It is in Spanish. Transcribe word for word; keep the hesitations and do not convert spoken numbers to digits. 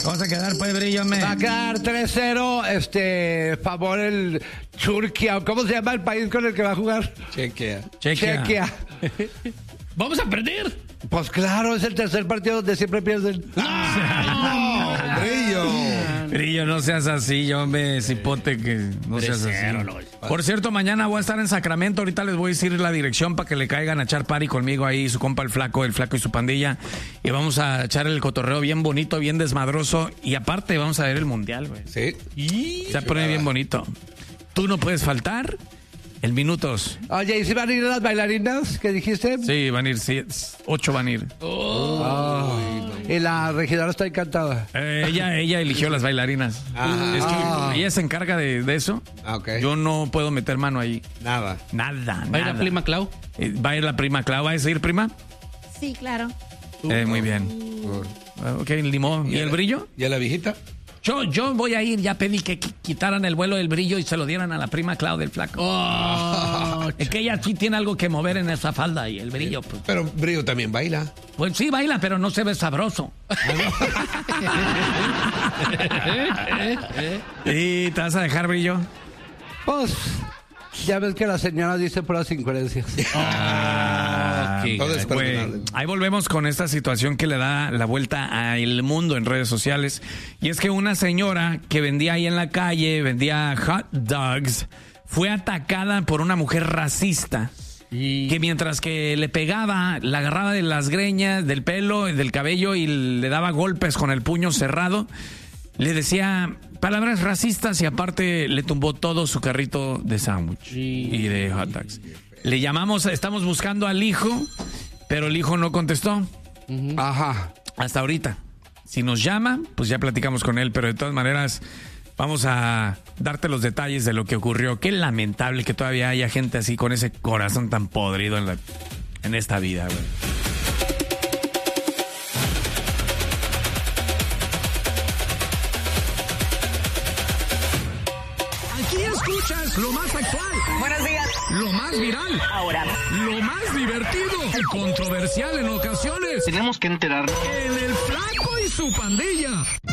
Vamos a quedar, pues, Brillo, me. Va a quedar tres cero, este, favor el Turquía. ¿Cómo se llama el país con el que va a jugar? Chequea. Chequia. Chequia. ¿Vamos a perder? Pues claro, es el tercer partido donde siempre pierden. ¡No! ¡Brillo! Brillo, no seas así, yo me cipote que no seas así. Por cierto, mañana voy a estar en Sacramento. Ahorita les voy a decir la dirección para que le caigan a echar party conmigo ahí, su compa el flaco, el flaco y su pandilla. Y vamos a echar el cotorreo bien bonito, bien desmadroso. Y aparte vamos a ver el mundial, güey. Sí. Y se pone bien bonito. Tú no puedes faltar en minutos. Oye, ¿y si van a ir las bailarinas que dijiste? Sí, van a ir, sí, ocho van a ir. Oh. Y la regidora está encantada. Eh, ella, ella eligió las bailarinas. Ah. Es que Ah. ella se encarga de, de eso. Ah, ok. Yo no puedo meter mano ahí. Nada. Nada, ¿Va a ir nada. la prima Clau? Eh, Va a ir la prima Clau. ¿Va a ir prima? Sí, claro. Eh, muy bien. Ok, limón. ¿Y el brillo? ¿Y a la viejita? Yo, yo voy a ir. Ya pedí que qui- quitaran el vuelo del brillo y se lo dieran a la prima Clau del flaco. Oh, Es que ella sí tiene algo que mover en esa falda y el brillo, pues. Pero Brillo también baila. Pues sí, baila, pero no se ve sabroso. ¿Y te vas a dejar, brillo? Pues, ya ves que la señora dice puras incoherencias. Ah, qué Todo es güey. perdonable. Ahí volvemos con esta situación que le da la vuelta al mundo en redes sociales. Y es que una señora que vendía ahí en la calle, vendía hot dogs, fue atacada por una mujer racista. y... Que mientras que le pegaba, la agarraba de las greñas, del pelo, del cabello y le daba golpes con el puño cerrado, le decía palabras racistas y aparte le tumbó todo su carrito de sándwich y de hot dogs. Le llamamos, estamos buscando al hijo, pero el hijo no contestó Ajá. hasta ahorita. Si nos llama, pues ya platicamos con él, pero de todas maneras vamos a darte los detalles de lo que ocurrió. Qué lamentable que todavía haya gente así con ese corazón tan podrido en, la, en esta vida, güey. Aquí escuchas lo más actual, Buenos días. lo más viral, Ahora, lo más divertido y controversial en ocasiones. Tenemos que enterarnos. En el Flaco y su pandilla.